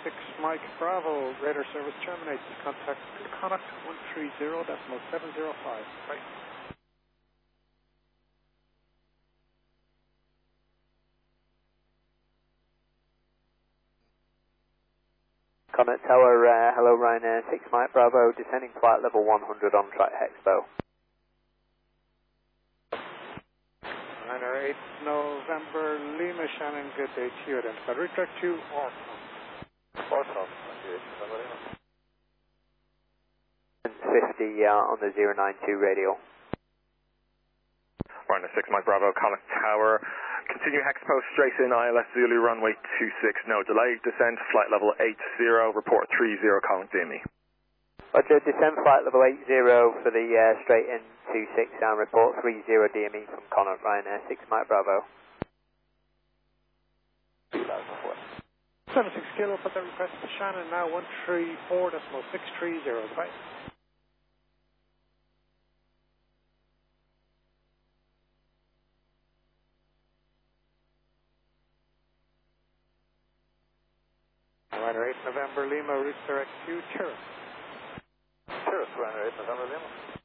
6 Mike Bravo, radar service terminates. Contact Connacht 130.705. Right. Connacht Tower, hello Ryanair 6 Mike Bravo, descending flight level 100 on track Hexpo. Ryanair 8 November Lima Shannon, good day to you. Identified route direct to Orton. Orton, 50 on the 092 radio. Ryanair 6 Mike Bravo, Connacht Tower. Continue Hexpo straight in ILS Zulu runway 26, no delay. Descend flight level 80, report 30 calling DME. Roger, descend flight level 80 for the straight in 26 and report 30 DME from Connacht Ryanair 6 Mike Bravo. 76 Kilo, put that request to Shannon now 134.630. Bye. Ryanair 8 November Lima, route direct to Terrace. Terrace, Ryanair 8 November Lima.